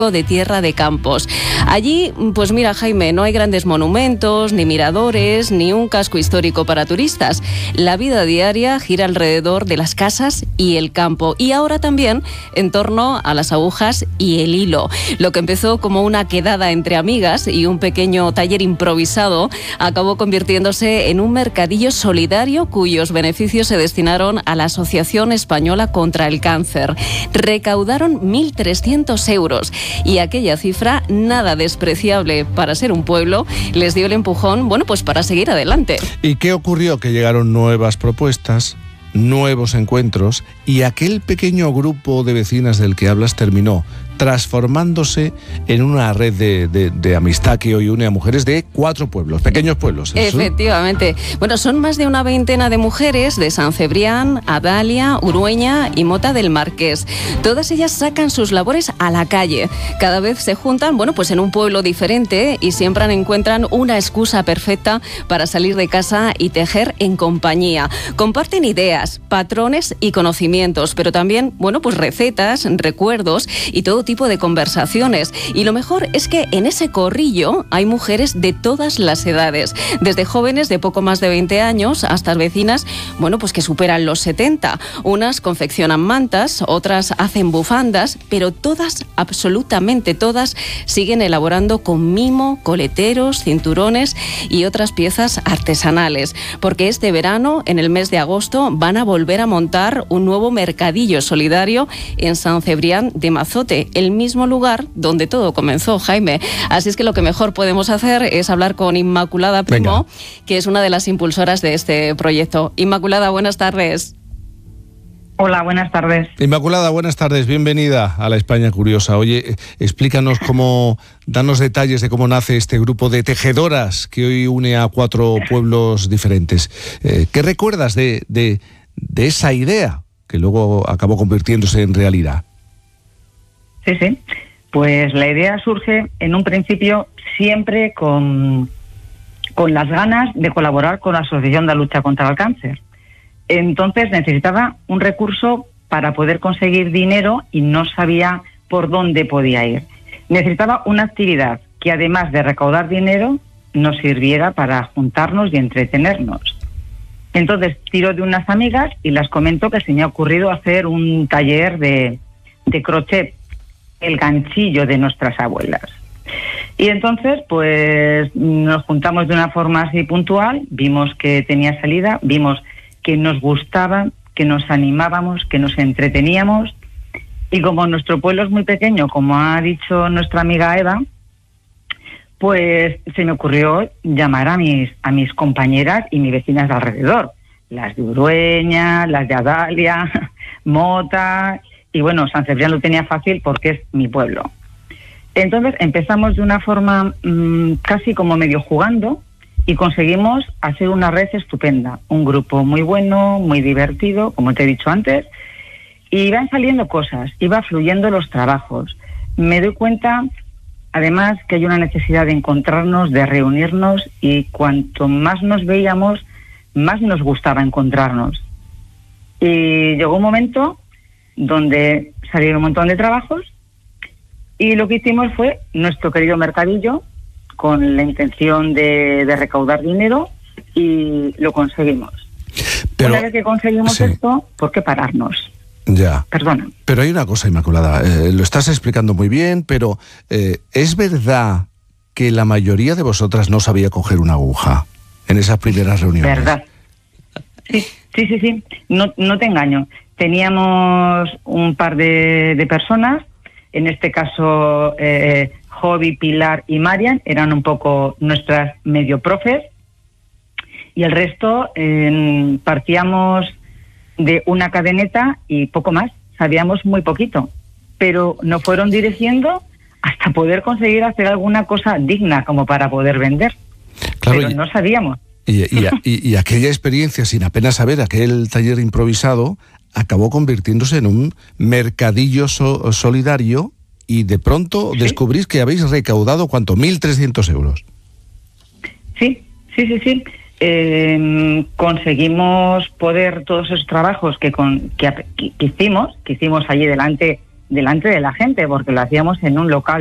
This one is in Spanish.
de Tierra de Campos. Allí, pues mira, Jaime, no hay grandes monumentos, ni miradores, ni un casco histórico para turistas. La vida diaria gira alrededor de las casas y el campo, y ahora también en torno a las agujas y el hilo. Lo que empezó como una quedada entre amigas y un pequeño taller improvisado acabó convirtiéndose en un mercadillo solidario cuyos beneficios se destinaron a la Asociación Española contra el Cáncer. Recaudaron 1.300 euros. Y aquella cifra, nada despreciable para ser un pueblo, les dio el empujón, bueno, pues para seguir adelante. ¿Y qué ocurrió? Que llegaron nuevas propuestas, nuevos encuentros, y aquel pequeño grupo de vecinas del que hablas terminó transformándose en una red de amistad que hoy une a mujeres de 4 pueblos, pequeños pueblos. Efectivamente. Bueno, son más de una veintena de mujeres de San Cebrián, Adalia, Urueña y Mota del Marqués. Todas ellas sacan sus labores a la calle. Cada vez se juntan, bueno, pues en un pueblo diferente y siempre encuentran una excusa perfecta para salir de casa y tejer en compañía. Comparten ideas, patrones y conocimientos, pero también, bueno, pues recetas, recuerdos y todo tipo de conversaciones. Y lo mejor es que en ese corrillo hay mujeres de todas las edades, desde jóvenes de poco más de 20 años hasta vecinas, bueno, pues que superan los 70. Unas confeccionan mantas, otras hacen bufandas, pero todas, absolutamente todas, siguen elaborando con mimo, coleteros, cinturones y otras piezas artesanales, porque este verano, en el mes de agosto, van a volver a montar un nuevo mercadillo solidario en San Cebrián de Mazote, el mismo lugar donde todo comenzó, Jaime. Así es que lo que mejor podemos hacer es hablar con Inmaculada Primo, que es una de las impulsoras de este proyecto. Inmaculada, buenas tardes. Hola, buenas tardes. Inmaculada, buenas tardes, bienvenida a La España Curiosa. Oye, explícanos danos detalles de cómo nace este grupo de tejedoras que hoy une a 4 pueblos diferentes. ¿Qué recuerdas de esa idea que luego acabó convirtiéndose en realidad? Sí. Pues la idea surge en un principio siempre con las ganas de colaborar con la Asociación de Lucha contra el Cáncer. Entonces necesitaba un recurso para poder conseguir dinero y no sabía por dónde podía ir. Necesitaba una actividad que, además de recaudar dinero, nos sirviera para juntarnos y entretenernos. Entonces tiro de unas amigas y las comento que se me ha ocurrido hacer un taller de crochet, el ganchillo de nuestras abuelas. Y entonces, pues nos juntamos de una forma así puntual, vimos que tenía salida, vimos que nos gustaba, que nos animábamos, que nos entreteníamos, y como nuestro pueblo es muy pequeño, como ha dicho nuestra amiga Eva, pues se me ocurrió llamar a mis compañeras y mis vecinas de alrededor, las de Urueña, las de Adalia, Mota, y bueno, San Cebrián lo tenía fácil porque es mi pueblo. Entonces empezamos de una forma casi como medio jugando y conseguimos hacer una red estupenda, un grupo muy bueno, muy divertido, como te he dicho antes, y iban saliendo cosas, iba fluyendo los trabajos. Me doy cuenta, además, que hay una necesidad de encontrarnos, de reunirnos, y cuanto más nos veíamos, más nos gustaba encontrarnos. Y llegó un momento donde salieron un montón de trabajos y lo que hicimos fue nuestro querido mercadillo con la intención de recaudar dinero, y lo conseguimos. Pero, una vez que conseguimos esto, ¿por qué pararnos? Ya. Perdona. Pero hay una cosa, Inmaculada, lo estás explicando muy bien, pero ¿es verdad que la mayoría de vosotras no sabía coger una aguja en esas primeras reuniones? Verdad. Sí. No te engaño. Teníamos un par de personas, en este caso Jovi, Pilar y Marian, eran un poco nuestras medio profes, y el resto partíamos de una cadeneta y poco más, sabíamos muy poquito, pero nos fueron dirigiendo hasta poder conseguir hacer alguna cosa digna como para poder vender. Claro, pero no sabíamos. Y aquella experiencia, sin apenas saber, aquel taller improvisado, acabó convirtiéndose en un mercadillo solidario, y de pronto descubrís que habéis recaudado, ¿cuánto? 1.300 euros. Sí. Conseguimos poder todos esos trabajos que hicimos allí delante delante de la gente, porque lo hacíamos en un local